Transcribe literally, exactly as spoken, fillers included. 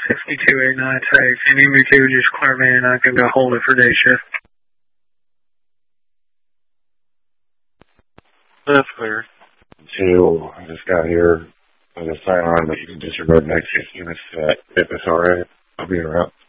sixty-two eighty-nine, say, if you need me to, just clear me and I can go hold it for day shift. That's clear. Two, I just got here. I'm going to sign on, but you can disregard night shift units uh, if it's alright. I'll be around.